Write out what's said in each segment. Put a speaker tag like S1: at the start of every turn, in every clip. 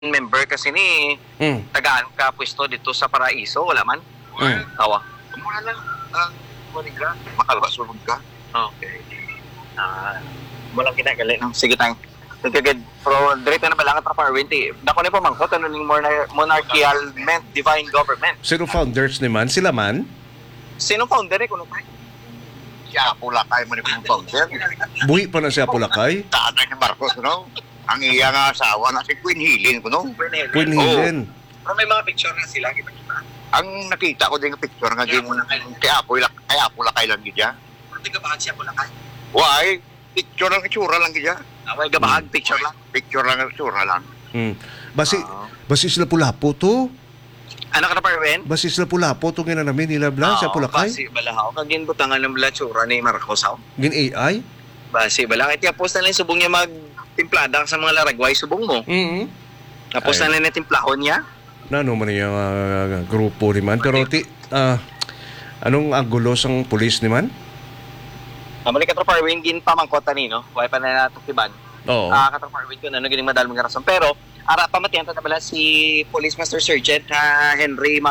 S1: member kasi ni tagaan ka pwesto dito sa Paraiso, wala man. Tawa.
S2: Mura lang ang maniga. Makalwasunod ka.
S1: Okay. Walang kinagali no. Sige tang. Tugagad pro direct na balangat ra Arwin ti. Dako ni pamangkot ano ning monarchical meant divine government.
S3: Sino founders ni man? Sila man?
S1: Sino founder kuno tay?
S2: Siya pula kayo mo ni founder.
S3: Buhi pa na siya Pulakay?
S2: Tatay ni Marcos, no? Ang iya nga asawa na si Queen Helen, no?
S3: Queen Helen.
S1: Pero may mga picture na sila kita.
S2: Ang nakita ko din yung picture nga din kay Apula kay lang gidya.
S1: Hindi ka ba siya pula kay?
S2: Why? Picture lang itsura lang gidya.
S1: Away gabahag picture lang.
S2: Picture lang itsura lang.
S3: Basi sila Pulapo to.
S1: Ano ka na Arwin?
S3: Basi sila Pulapo to nga namin nila bla sa Pulakay.
S1: Basi balahaw kagin butangan ng blatsura ni Marcos haw.
S3: Gin AI?
S1: Basi bala kaya post na lang subong niya magtimplada sa mga laragway subong mo. Tapos na lang timplahon niya.
S3: Nano man yung grupo ni man. Pero anong agulo sang pulis ni man?
S1: Mali ka Arwin gin pamangkota ni no. Way pa na natukiban.
S3: Oo.
S1: Arwin ko na gining madalong nga rason. Pero ara pamatian ta bala si Police Master Sergeant Henry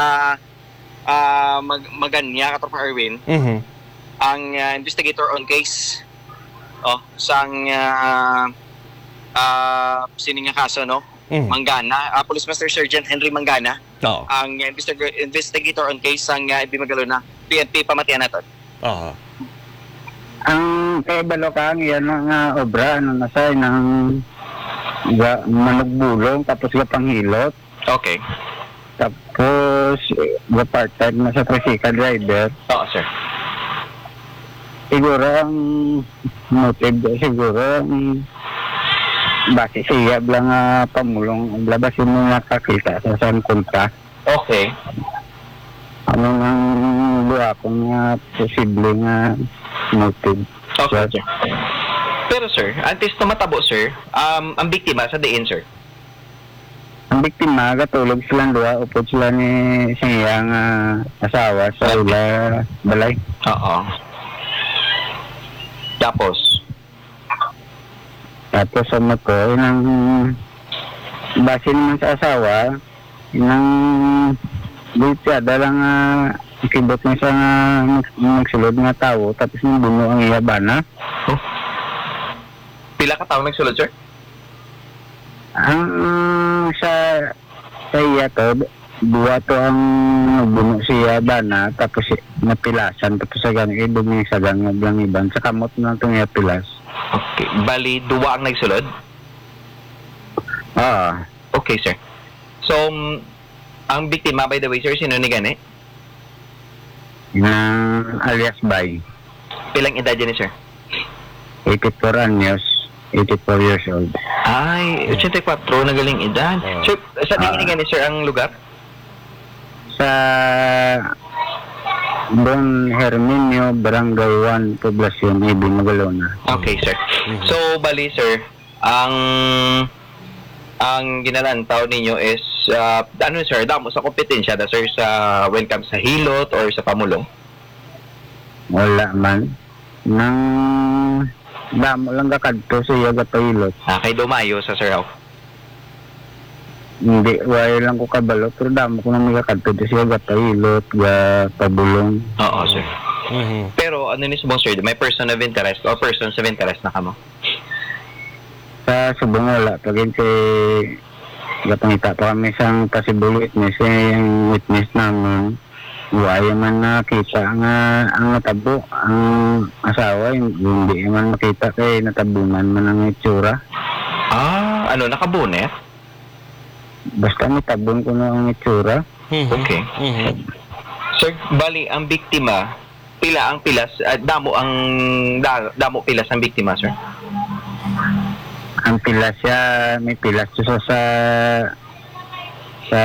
S1: Maganya ka Arwin. Ang investigator on case sang sining nga kaso no. Mangana, Police Master Sergeant Henry Mangana. Ang investigator on case sang Ibimagalo na PNP pamatian naton.
S4: Ang kay Balokang yan ang obra na say ng manugbulong tapos ga panghilot.
S1: Okay.
S4: Tapos ga part-time na sa tricycle driver.
S1: Oo, sir.
S4: Siguro ang motive siguro base siya lang pamulong labasin mo nakakita sa saan kontra.
S1: Okay.
S4: Ano nang luha kung posible nga motive.
S1: Okay, sir. Pero sir, antes na matabo sir, ang biktima sa diin sir?
S4: Ang biktima, katulog silang luha, upod sila ni siyang asawa sa ula balay.
S1: Oo. Tapos
S4: sa moto, inang base naman sa asawa, inang bulsyada lang kibot niya sa nagsulod nga tao, tapos nang buno ang iyabana.
S1: Pila ka taong nagsulod sir?
S4: Ang sa iya to, buwa to ang buno siya bana, tapos napilasan, tapos sa gano'n, dumi sa gano'n, blang iban, sa kamot na itong pilas.
S1: Okay. Bali, duwa ang nagsulod? Okay, sir. So, ang biktima, by the way, sir, sino ni gani?
S4: Alias Bay.
S1: Pilang edad yan, sir?
S4: 84 anyos, 84 years old.
S1: Ay, 84, nagaling edad. Sir, sa tingin ni gani, sir, ang lugar?
S4: Sa Don Herminio, Barangay 1, Poblacion, Ibimagalo.
S1: Okay, sir. So, bali, sir, ang ginalantaw ninyo is, ano, sir, damo sa kompetensya na, sir, sa when comes sa hilot or sa pamulong?
S4: Wala man. Nang damo lang kakadto siya gatahilot.
S1: Kay Dumayo sa Sir Raw.
S4: Hindi, wala lang ko kabalo, pero damo ko nang kakadto siya gatahilot, pabulong.
S1: Oo, sir. Pero ano ni subong sir, may person of interest o persons of interest na kamo?
S4: Sa subong wala, pagin si gatangita pa kami sang possible witness, yung witness namin. Wala man nakita nga ang natabo, ang asawa, hindi man makita kay natabunan man ang itsura.
S1: Ano, nakabonet?
S4: Basta natabon ko na ang itsura.
S1: Okay. Sir, bali, ang biktima, pila ang pilas, damo pilas ang biktima, sir?
S4: Ang pilas siya, may pilas siya sa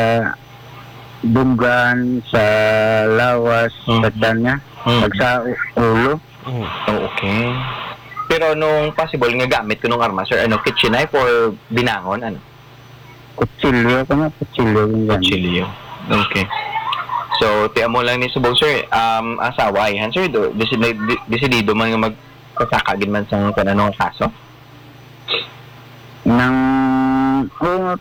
S4: dugan, sa lawas, sa danya, sa ulo.
S1: Okay. Pero nung possible nga gamit ko nung arma, sir, ano, kitchen knife or binangon, ano?
S4: Kutsilyo ko na, kutsilyo.
S1: Kutsilyo. Okay. So, tiyan mo lang ni subong, sir, asawa, yan, sir, desidido man yung magkasakagin man sa kananong kaso?
S4: Nang Oo nga